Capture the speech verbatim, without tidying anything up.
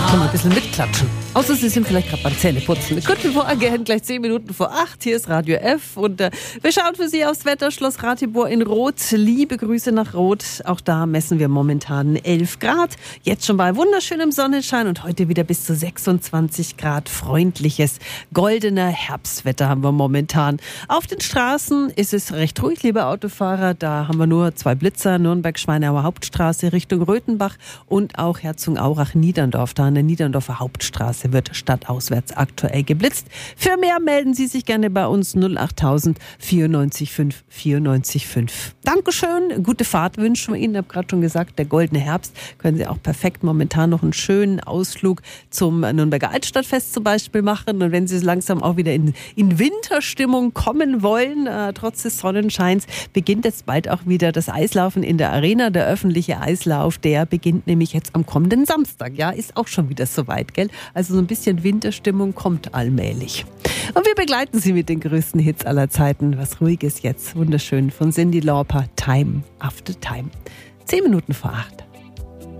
Können wir ein bisschen mitklatschen. Außer Sie sind vielleicht gerade beim Zähneputzen. Guten Morgen, gleich zehn Minuten vor acht. Hier ist Radio F und äh, wir schauen für Sie aufs Wetter. Schloss Ratibor in Rot. Liebe Grüße nach Rot. Auch da messen wir momentan elf Grad. Jetzt schon bei wunderschönem Sonnenschein und heute wieder bis zu sechsundzwanzig Grad. Freundliches, goldener Herbstwetter haben wir momentan. Auf den Straßen ist es recht ruhig, liebe Autofahrer. Da haben wir nur zwei Blitzer. Nürnberg-Schweinauer Hauptstraße Richtung Röthenbach und auch Herzogenaurach-Niederndorf. Da an der Niederndorfer Hauptstraße wird stadtauswärts aktuell geblitzt. Für mehr melden Sie sich gerne bei uns null achttausend vierundneunzig fünf vierundneunzig fünf. Dankeschön, gute Fahrt wünschen wir Ihnen. Ich habe gerade schon gesagt, der goldene Herbst können Sie auch perfekt momentan noch einen schönen Ausflug zum Nürnberger Altstadtfest zum Beispiel machen. Und wenn Sie langsam auch wieder in, in Winterstimmung kommen wollen, äh, trotz des Sonnenscheins, beginnt jetzt bald auch wieder das Eislaufen in der Arena. Der öffentliche Eislauf, der beginnt nämlich jetzt am kommenden Samstag. Ja, ist auch schon wieder soweit, gell? Also so ein bisschen Winterstimmung kommt allmählich. Und wir begleiten Sie mit den größten Hits aller Zeiten. Was Ruhiges jetzt. Wunderschön von Cyndi Lauper. Time after Time. Zehn Minuten vor acht.